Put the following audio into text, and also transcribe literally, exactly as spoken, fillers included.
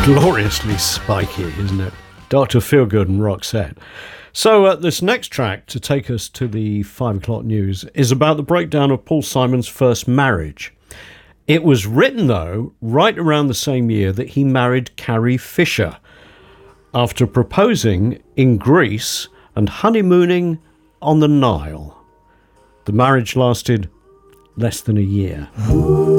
Gloriously spiky, isn't it? Doctor Feelgood and Roxette. So uh, this next track, to take us to the five o'clock news, is about the breakdown of Paul Simon's first marriage. It was written, though, right around the same year that he married Carrie Fisher, after proposing in Greece and honeymooning on the Nile. The marriage lasted less than a year.